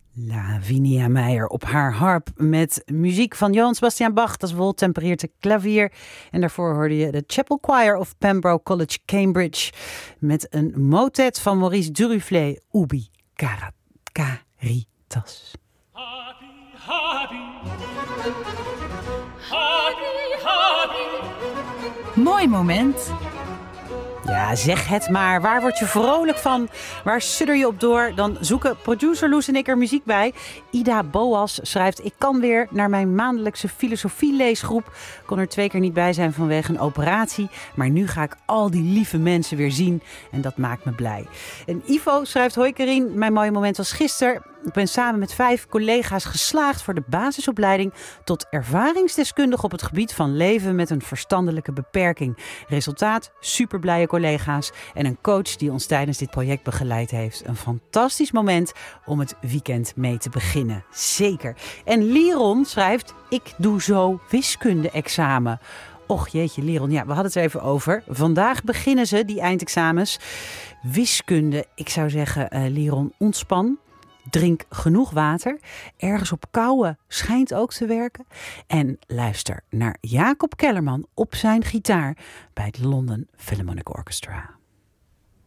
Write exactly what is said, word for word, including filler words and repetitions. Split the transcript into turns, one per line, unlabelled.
Lavinia Meijer op haar harp met muziek van Johann Sebastian Bach. Dat is woltempereerde klavier. En daarvoor hoorde je de Chapel Choir of Pembroke College, Cambridge. Met een motet van Maurice Duruflé, Ubi Cara- Caritas.
Happy, happy. Happy, happy.
Mooi moment.
Ja, zeg het maar. Waar word je vrolijk van? Waar sudder je op door? Dan zoeken producer Loes en ik er muziek bij. Ida Boas schrijft: ik kan weer naar mijn maandelijkse filosofieleesgroep. Kon er twee keer niet bij zijn vanwege een operatie. Maar nu ga ik al die lieve mensen weer zien. En dat maakt me blij. En Ivo schrijft: hoi Karien, mijn mooie moment was gisteren. Ik ben samen met vijf collega's geslaagd voor de basisopleiding tot ervaringsdeskundige op het gebied van leven met een verstandelijke beperking. Resultaat: super blije collega's en een coach die ons tijdens dit project begeleid heeft. Een fantastisch moment om het weekend mee te beginnen. Zeker. En Liron schrijft: ik doe zo wiskunde-examen. Och jeetje, Liron, ja, we hadden het er even over. Vandaag beginnen ze, die eindexamens. Wiskunde, ik zou zeggen, uh, Liron, ontspan. Drink genoeg water. Ergens op kouwen schijnt ook te werken. En luister naar Jacob Kellerman op zijn gitaar bij het London Philharmonic Orchestra.